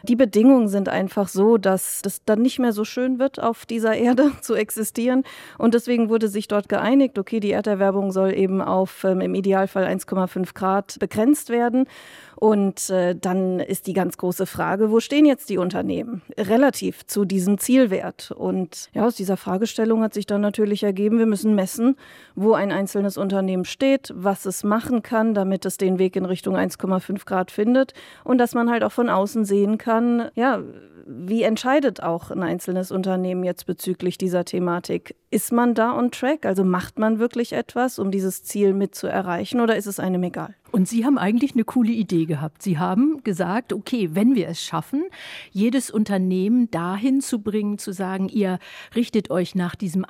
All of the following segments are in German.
Die Bedingungen sind einfach so, dass es dann nicht mehr so schön wird, auf dieser Erde zu existieren. Und deswegen wurde sich dort geeinigt, okay, die Erderwärmung soll eben auf im Idealfall 1,5 Grad begrenzt werden. Und dann ist die ganz große Frage, wo stehen jetzt die Unternehmen relativ zu diesem Zielwert? Und ja, aus dieser Fragestellung hat sich dann natürlich ergeben, wir müssen messen, wo ein einzelnes Unternehmen steht, was es machen kann, damit es den Weg in Richtung 1,5 Grad findet und dass man halt auch von außen sehen kann, ja, wie entscheidet auch ein einzelnes Unternehmen jetzt bezüglich dieser Thematik? Ist man da on track? Also macht man wirklich etwas, um dieses Ziel mit zu erreichen, oder ist es einem egal? Und Sie haben eigentlich eine coole Idee gehabt. Sie haben gesagt, okay, wenn wir es schaffen, jedes Unternehmen dahin zu bringen, zu sagen, ihr richtet euch nach diesem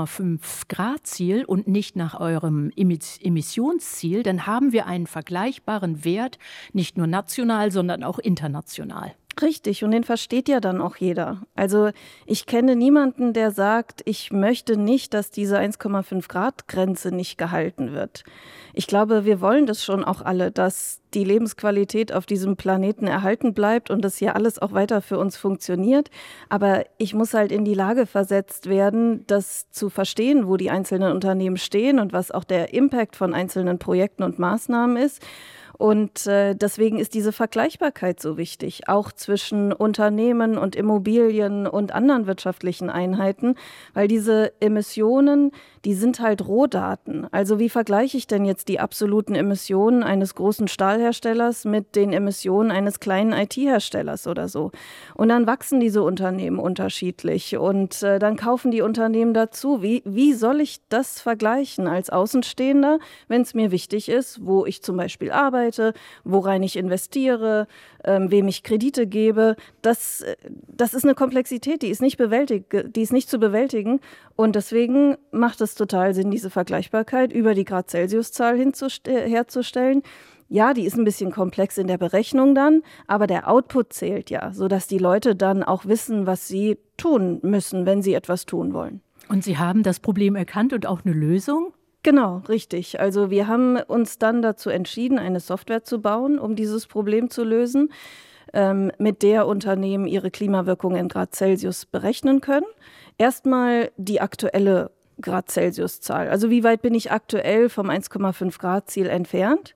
1,5 Grad Ziel und nicht nach eurem Emissionsziel, dann haben wir einen vergleichbaren Wert, nicht nur national, sondern auch international. Richtig, und den versteht ja dann auch jeder. Also ich kenne niemanden, der sagt, ich möchte nicht, dass diese 1,5 Grad Grenze nicht gehalten wird. Ich glaube, wir wollen das schon auch alle, dass die Lebensqualität auf diesem Planeten erhalten bleibt und das hier alles auch weiter für uns funktioniert. Aber ich muss halt in die Lage versetzt werden, das zu verstehen, wo die einzelnen Unternehmen stehen und was auch der Impact von einzelnen Projekten und Maßnahmen ist. Und deswegen ist diese Vergleichbarkeit so wichtig, auch zwischen Unternehmen und Immobilien und anderen wirtschaftlichen Einheiten, weil diese Emissionen, die sind halt Rohdaten. Also wie vergleiche ich denn jetzt die absoluten Emissionen eines großen Stahlherstellers mit den Emissionen eines kleinen IT-Herstellers oder so? Und dann wachsen diese Unternehmen unterschiedlich und dann kaufen die Unternehmen dazu. Wie soll ich das vergleichen als Außenstehender, wenn es mir wichtig ist, wo ich zum Beispiel arbeite, worein ich investiere, wem ich Kredite gebe. Das ist eine Komplexität, die ist nicht zu bewältigen. Und deswegen macht es total Sinn, diese Vergleichbarkeit über die Grad-Celsius-Zahl herzustellen. Ja, die ist ein bisschen komplex in der Berechnung dann, aber der Output zählt ja, sodass die Leute dann auch wissen, was sie tun müssen, wenn sie etwas tun wollen. Und Sie haben das Problem erkannt und auch eine Lösung? Genau, richtig. Also wir haben uns dann dazu entschieden, eine Software zu bauen, um dieses Problem zu lösen, mit der Unternehmen ihre Klimawirkung in Grad Celsius berechnen können. Erstmal die aktuelle Grad Celsius-Zahl. Also wie weit bin ich aktuell vom 1,5 Grad Ziel entfernt?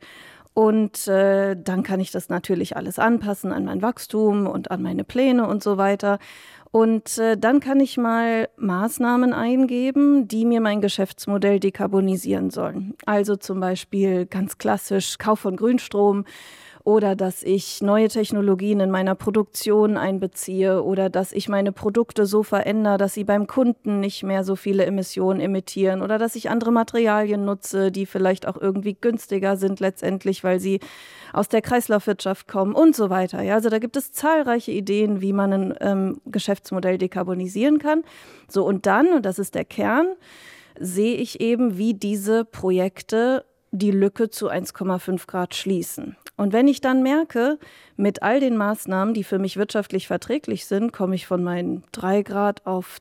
Und dann kann ich das natürlich alles anpassen an mein Wachstum und an meine Pläne und so weiter. Und dann kann ich mal Maßnahmen eingeben, die mir mein Geschäftsmodell dekarbonisieren sollen. Also zum Beispiel ganz klassisch Kauf von Grünstrom oder dass ich neue Technologien in meiner Produktion einbeziehe oder dass ich meine Produkte so verändere, dass sie beim Kunden nicht mehr so viele Emissionen emittieren oder dass ich andere Materialien nutze, die vielleicht auch irgendwie günstiger sind letztendlich, weil sie aus der Kreislaufwirtschaft kommen und so weiter. Ja, also da gibt es zahlreiche Ideen, wie man ein Geschäftsmodell dekarbonisieren kann. So, und dann, und das ist der Kern, sehe ich eben, wie diese Projekte die Lücke zu 1,5 Grad schließen. Und wenn ich dann merke, mit all den Maßnahmen, die für mich wirtschaftlich verträglich sind, komme ich von meinen 3 Grad auf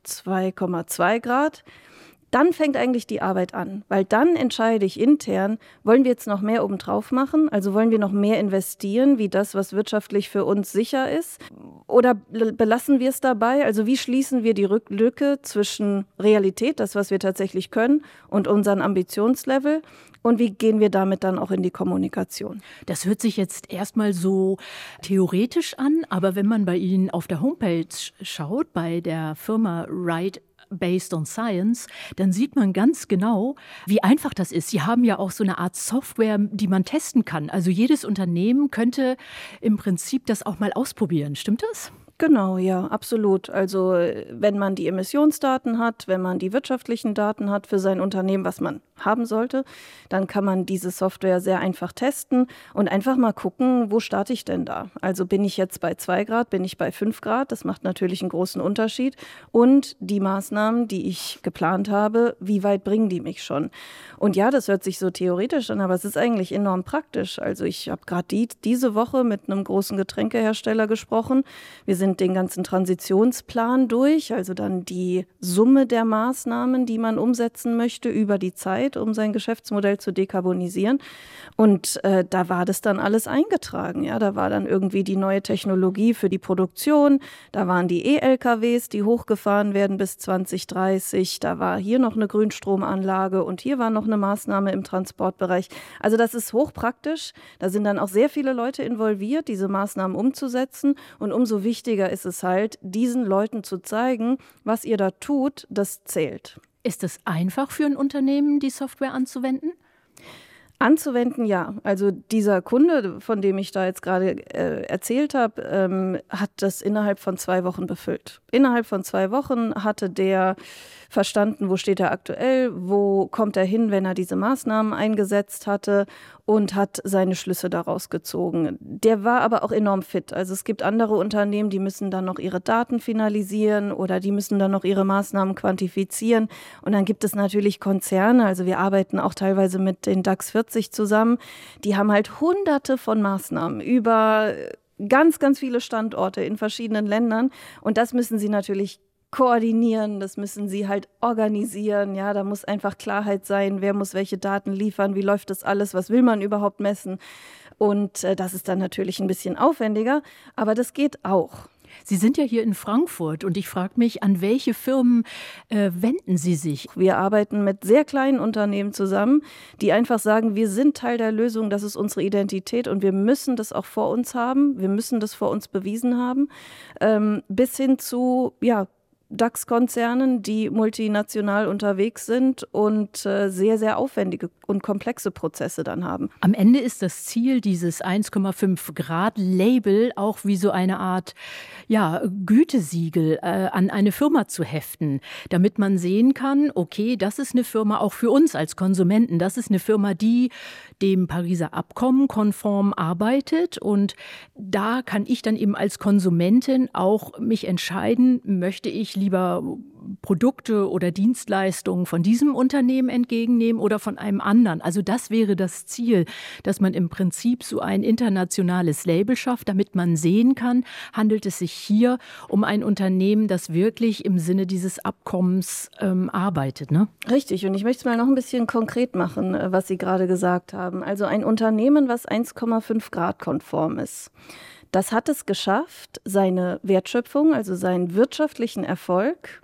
2,2 Grad, dann fängt eigentlich die Arbeit an, weil dann entscheide ich intern, wollen wir jetzt noch mehr obendrauf machen, also wollen wir noch mehr investieren, wie das, was wirtschaftlich für uns sicher ist, oder belassen wir es dabei, also wie schließen wir die Lücke zwischen Realität, das, was wir tatsächlich können, und unseren Ambitionslevel, und wie gehen wir damit dann auch in die Kommunikation? Das hört sich jetzt erstmal so theoretisch an, aber wenn man bei Ihnen auf der Homepage schaut, bei der Firma Right Based on Science, dann sieht man ganz genau, wie einfach das ist. Sie haben ja auch so eine Art Software, die man testen kann. Also jedes Unternehmen könnte im Prinzip das auch mal ausprobieren. Stimmt das? Genau, ja, absolut. Also wenn man die Emissionsdaten hat, wenn man die wirtschaftlichen Daten hat für sein Unternehmen, was man haben sollte, dann kann man diese Software sehr einfach testen und einfach mal gucken, wo starte ich denn da? Also bin ich jetzt bei 2 Grad, bin ich bei 5 Grad? Das macht natürlich einen großen Unterschied. Und die Maßnahmen, die ich geplant habe, wie weit bringen die mich schon? Und ja, das hört sich so theoretisch an, aber es ist eigentlich enorm praktisch. Also ich habe gerade diese Woche mit einem großen Getränkehersteller gesprochen. Wir sind den ganzen Transitionsplan durch, also dann die Summe der Maßnahmen, die man umsetzen möchte über die Zeit, um sein Geschäftsmodell zu dekarbonisieren. Und da war das dann alles eingetragen. Ja? Da war dann irgendwie die neue Technologie für die Produktion, da waren die E-LKWs, die hochgefahren werden bis 2030, da war hier noch eine Grünstromanlage und hier war noch eine Maßnahme im Transportbereich. Also das ist hochpraktisch. Da sind dann auch sehr viele Leute involviert, diese Maßnahmen umzusetzen. Und umso wichtiger ist es halt, diesen Leuten zu zeigen, was ihr da tut, das zählt. Ist es einfach für ein Unternehmen, die Software anzuwenden? Anzuwenden, ja. Also dieser Kunde, von dem ich da jetzt gerade erzählt habe, hat das innerhalb von 2 Wochen befüllt. Innerhalb von 2 Wochen hatte der verstanden, wo steht er aktuell, wo kommt er hin, wenn er diese Maßnahmen eingesetzt hatte und hat seine Schlüsse daraus gezogen. Der war aber auch enorm fit. Also es gibt andere Unternehmen, die müssen dann noch ihre Daten finalisieren oder die müssen dann noch ihre Maßnahmen quantifizieren. Und dann gibt es natürlich Konzerne, also wir arbeiten auch teilweise mit den DAX 40 zusammen, die haben halt hunderte von Maßnahmen über ganz, ganz viele Standorte in verschiedenen Ländern und das müssen sie natürlich koordinieren, das müssen sie halt organisieren, ja, da muss einfach Klarheit sein, wer muss welche Daten liefern, wie läuft das alles, was will man überhaupt messen und das ist dann natürlich ein bisschen aufwendiger, aber das geht auch. Sie sind ja hier in Frankfurt und ich frage mich, an welche Firmen wenden Sie sich? Wir arbeiten mit sehr kleinen Unternehmen zusammen, die einfach sagen, wir sind Teil der Lösung, das ist unsere Identität und wir müssen das auch vor uns haben, wir müssen das vor uns bewiesen haben, bis hin zu, ja, DAX-Konzernen, die multinational unterwegs sind und sehr, sehr aufwendige und komplexe Prozesse dann haben. Am Ende ist das Ziel dieses 1,5 Grad Label auch wie so eine Art Gütesiegel an eine Firma zu heften, damit man sehen kann, okay, das ist eine Firma auch für uns als Konsumenten, das ist eine Firma, die dem Pariser Abkommen konform arbeitet und da kann ich dann eben als Konsumentin auch mich entscheiden, möchte ich lieber Produkte oder Dienstleistungen von diesem Unternehmen entgegennehmen oder von einem anderen. Also das wäre das Ziel, dass man im Prinzip so ein internationales Label schafft, damit man sehen kann, handelt es sich hier um ein Unternehmen, das wirklich im Sinne dieses Abkommens arbeitet, ne? Richtig, und ich möchte es mal noch ein bisschen konkret machen, was Sie gerade gesagt haben. Also ein Unternehmen, was 1,5 Grad konform ist. Das hat es geschafft, seine Wertschöpfung, also seinen wirtschaftlichen Erfolg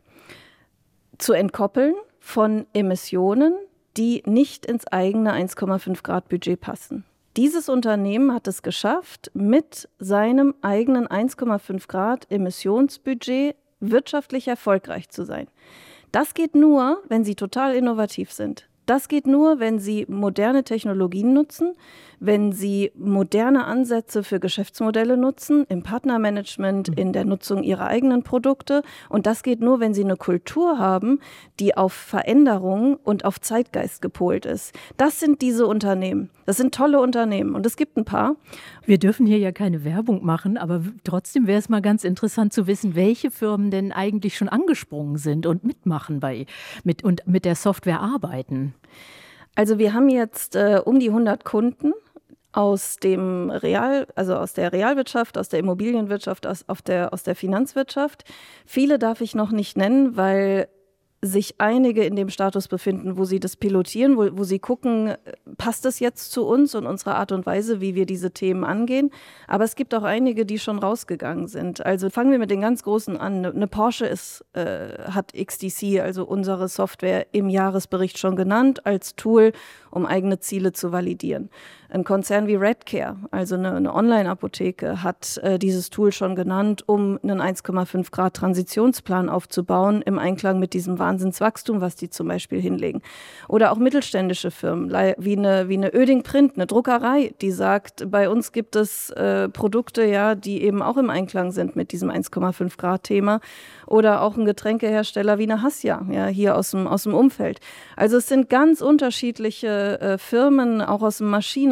zu entkoppeln von Emissionen, die nicht ins eigene 1,5 Grad Budget passen. Dieses Unternehmen hat es geschafft, mit seinem eigenen 1,5 Grad Emissionsbudget wirtschaftlich erfolgreich zu sein. Das geht nur, wenn sie total innovativ sind. Das geht nur, wenn sie moderne Technologien nutzen, wenn sie moderne Ansätze für Geschäftsmodelle nutzen, im Partnermanagement, in der Nutzung ihrer eigenen Produkte. Und das geht nur, wenn sie eine Kultur haben, die auf Veränderung und auf Zeitgeist gepolt ist. Das sind diese Unternehmen. Das sind tolle Unternehmen und es gibt ein paar. Wir dürfen hier ja keine Werbung machen, aber trotzdem wäre es mal ganz interessant zu wissen, welche Firmen denn eigentlich schon angesprungen sind und mitmachen mit der Software arbeiten. Also wir haben jetzt um die 100 Kunden aus der Realwirtschaft, aus der Immobilienwirtschaft, aus der Finanzwirtschaft. Viele darf ich noch nicht nennen, weil sich einige in dem Status befinden, wo sie das pilotieren, wo sie gucken, passt das jetzt zu uns und unserer Art und Weise, wie wir diese Themen angehen. Aber es gibt auch einige, die schon rausgegangen sind. Also fangen wir mit den ganz Großen an. Eine Porsche hat XDC, also unsere Software, im Jahresbericht schon genannt als Tool, um eigene Ziele zu validieren. Ein Konzern wie Redcare, also eine Online-Apotheke, hat dieses Tool schon genannt, um einen 1,5 Grad Transitionsplan aufzubauen, im Einklang mit diesem Wahnsinnswachstum, was die zum Beispiel hinlegen. Oder auch mittelständische Firmen, wie eine Oeding Print, eine Druckerei, die sagt, bei uns gibt es Produkte, ja, die eben auch im Einklang sind mit diesem 1,5 Grad Thema. Oder auch ein Getränkehersteller wie eine Hassia, ja, hier aus dem Umfeld. Also es sind ganz unterschiedliche Firmen, auch aus dem Maschinen-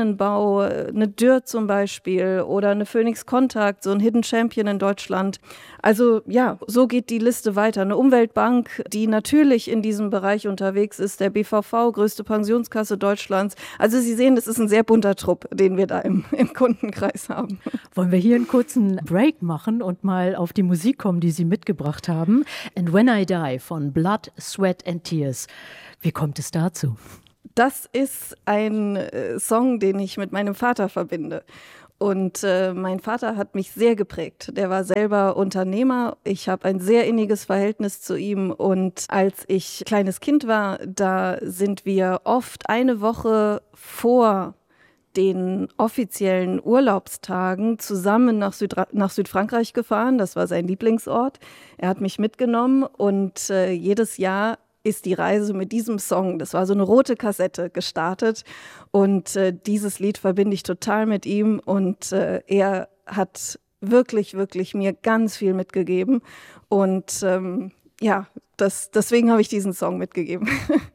Maschinenbau, eine Dürr zum Beispiel oder eine Phoenix Contact, so ein Hidden Champion in Deutschland. Also ja, so geht die Liste weiter. Eine Umweltbank, die natürlich in diesem Bereich unterwegs ist, der BVV, größte Pensionskasse Deutschlands. Also Sie sehen, das ist ein sehr bunter Trupp, den wir da im Kundenkreis haben. Wollen wir hier einen kurzen Break machen und mal auf die Musik kommen, die Sie mitgebracht haben? And When I Die von Blood, Sweat and Tears. Wie kommt es dazu? Das ist ein Song, den ich mit meinem Vater verbinde. Und mein Vater hat mich sehr geprägt. Der war selber Unternehmer. Ich habe ein sehr inniges Verhältnis zu ihm. Und als ich kleines Kind war, da sind wir oft eine Woche vor den offiziellen Urlaubstagen zusammen nach Südfrankreich gefahren. Das war sein Lieblingsort. Er hat mich mitgenommen und jedes Jahr ist die Reise mit diesem Song, das war so eine rote Kassette, gestartet. Und dieses Lied verbinde ich total mit ihm. Und er hat wirklich, wirklich mir ganz viel mitgegeben. Und ja, deswegen habe ich diesen Song mitgegeben.